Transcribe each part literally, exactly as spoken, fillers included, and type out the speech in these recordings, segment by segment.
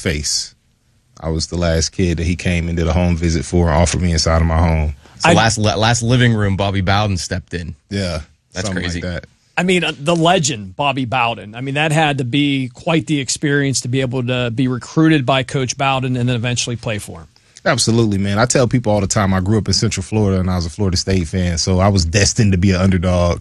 face. I was the last kid that he came and did a home visit for and offered me inside of my home. So I, last last living room, Bobby Bowden stepped in. Yeah, that's crazy. Like that. I mean, uh, the legend, Bobby Bowden. I mean, that had to be quite the experience to be able to be recruited by Coach Bowden and then eventually play for him. Absolutely, man. I tell people all the time I grew up in Central Florida and I was a Florida State fan, so I was destined to be an underdog.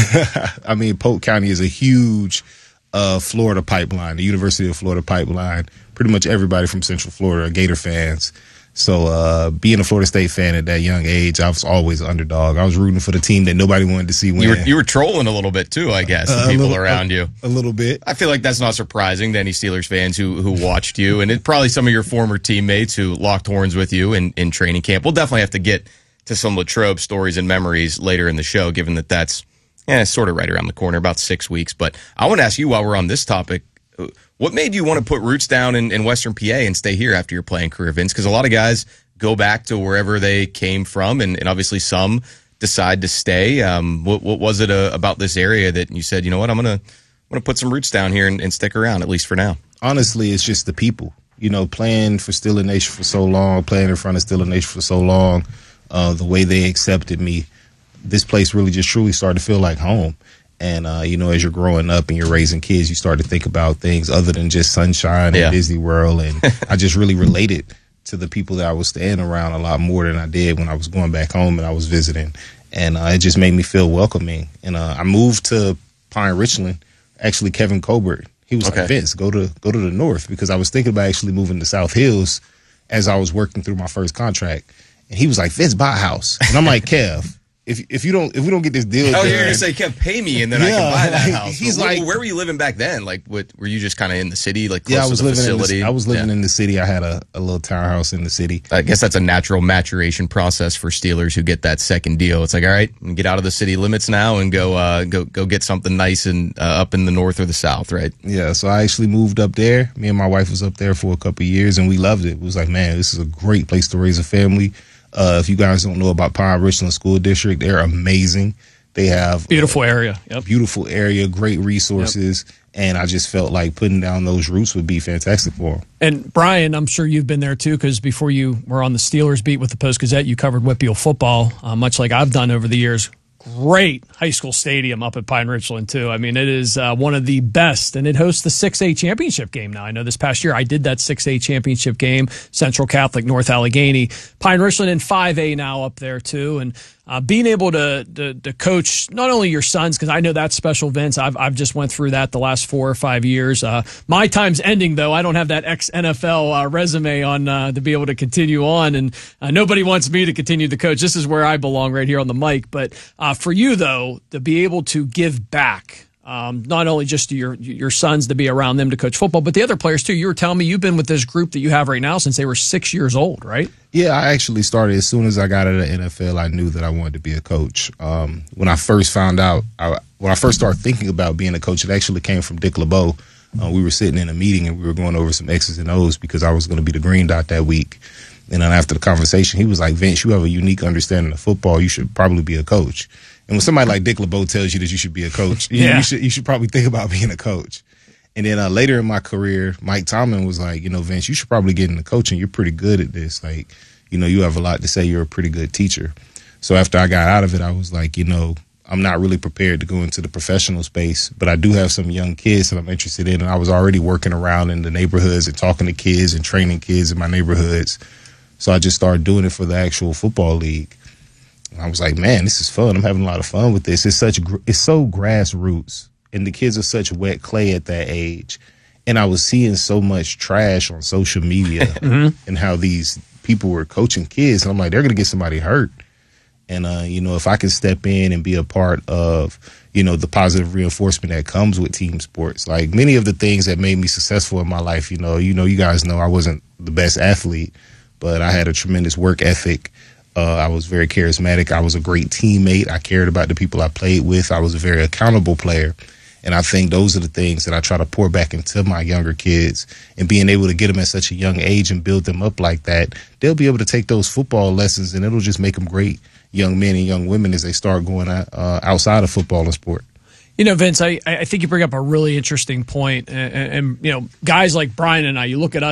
I mean, Polk County is a huge uh, Florida pipeline, the University of Florida pipeline. Pretty much everybody from Central Florida are Gator fans. So uh, being a Florida State fan at that young age, I was always an underdog. I was rooting for the team that nobody wanted to see win. You were, you were trolling a little bit too, I guess, the uh, people little, around a, you. A little bit. I feel like that's not surprising to any Steelers fans who who watched you, and it, probably some of your former teammates who locked horns with you in, in training camp. We'll definitely have to get to some Latrobe stories and memories later in the show, given that that's yeah, sort of right around the corner, about six weeks. But I want to ask you, while we're on this topic, what made you want to put roots down in, in Western P A and stay here after your playing career, Vince? Because a lot of guys go back to wherever they came from, and, and obviously some decide to stay. Um, what, what was it uh, about this area that you said, you know what, I'm gonna I'm gonna put some roots down here and, and stick around, at least for now? Honestly, it's just the people. You know, playing for Steeler Nation for so long, playing in front of Steeler Nation for so long, uh, the way they accepted me, this place really just truly started to feel like home. And, uh, you know, as you're growing up and you're raising kids, you start to think about things other than just sunshine yeah. and Disney World. And I just really related to the people that I was staying around a lot more than I did when I was going back home and I was visiting. And uh, it just made me feel welcoming. And uh, I moved to Pine Richland. Actually, Kevin Colbert, he was okay. like, Vince, go to go to the north, because I was thinking about actually moving to South Hills as I was working through my first contract. And he was like, Vince, buy a house. And I'm like, Kev, if if you don't if we don't get this deal oh, done, you're gonna say, Kev, pay me and then yeah, I can buy that like, house. He's where, like, where were you living back then? Like, what were you just kind of in the city, like close yeah, I was to the living facility? In the, I was living yeah. in the city. I had a, a little townhouse in the city. I guess that's a natural maturation process for Steelers who get that second deal. It's like, all right, get out of the city limits now and go uh, go go get something nice and uh, up in the north or the south, right? Yeah, so I actually moved up there. Me and my wife was up there for a couple of years, and we loved it. It was like, man, this is a great place to raise a family. Uh, if you guys don't know about Pine Richland School District, they're amazing. They have beautiful uh, area, yep. beautiful area, great resources, yep. and I just felt like putting down those roots would be fantastic for them. And Brian, I'm sure you've been there too, because before you were on the Steelers beat with the Post-Gazette, you covered Whitfield football, uh, much like I've done over the years. Great high school stadium up at Pine Richland, too. I mean, it is uh, one of the best, and it hosts the six A championship game now. I know this past year I did that six A championship game, Central Catholic, North Allegheny. Pine Richland in five A now up there, too, and uh, being able to, to to coach not only your sons, because I know that's special, Vince. I've, I've just went through that the last four or five years. Uh, my time's ending, though. I don't have that ex-N F L uh, resume on uh, to be able to continue on, and uh, nobody wants me to continue to coach. This is where I belong, right here on the mic, but uh, for you, though, to be able to give back, um, not only just to your your sons, to be around them to coach football, but the other players, too. You were telling me you've been with this group that you have right now since they were six years old, right? Yeah, I actually started as soon as I got out of the N F L. I knew that I wanted to be a coach. Um, when I first found out, I, when I first started thinking about being a coach, it actually came from Dick LeBeau. Uh, we were sitting in a meeting and we were going over some X's and O's because I was going to be the green dot that week. And then after the conversation, he was like, Vince, you have a unique understanding of football. You should probably be a coach. And when somebody like Dick LeBeau tells you that you should be a coach, you, yeah. you should you should probably think about being a coach. And then uh, later in my career, Mike Tomlin was like, you know, Vince, you should probably get into coaching. You're pretty good at this. Like, you know, you have a lot to say. You're a pretty good teacher. So after I got out of it, I was like, you know, I'm not really prepared to go into the professional space, but I do have some young kids that I'm interested in. And I was already working around in the neighborhoods and talking to kids and training kids in my neighborhoods. So I just started doing it for the actual football league. And I was like, man, this is fun. I'm having a lot of fun with this. It's such, it's so grassroots, and the kids are such wet clay at that age. And I was seeing so much trash on social media mm-hmm. and how these people were coaching kids. And I'm like, they're going to get somebody hurt. And, uh, you know, if I can step in and be a part of, you know, the positive reinforcement that comes with team sports, like many of the things that made me successful in my life, you know, you know, you guys know I wasn't the best athlete, but I had a tremendous work ethic. Uh, I was very charismatic. I was a great teammate. I cared about the people I played with. I was a very accountable player. And I think those are the things that I try to pour back into my younger kids, and being able to get them at such a young age and build them up like that, they'll be able to take those football lessons and it'll just make them great young men and young women as they start going out, uh, outside of football and sport. You know, Vince, I, I think you bring up a really interesting point. And, and, you know, guys like Brian and I, you look at us.